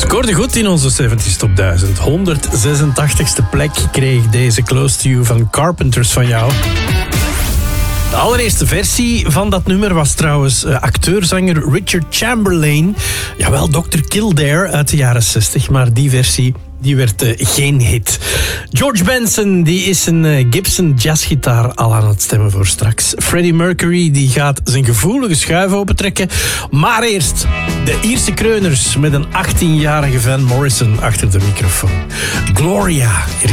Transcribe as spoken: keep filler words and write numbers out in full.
Scoorde goed in onze zeventig Top duizend. honderdzesentachtigste plek kreeg deze Close to You van Carpenters van jou. De allereerste versie van dat nummer was trouwens uh, acteurzanger Richard Chamberlain. Jawel, dokter Kildare uit de jaren zestig, maar die versie die werd uh, geen hit. George Benson die is een uh, Gibson jazzgitaar al aan het stemmen voor straks. Freddie Mercury die gaat zijn gevoelige schuif opentrekken. Maar eerst de Ierse kreuners met een achttienjarige Van Morrison achter de microfoon. Gloria, hier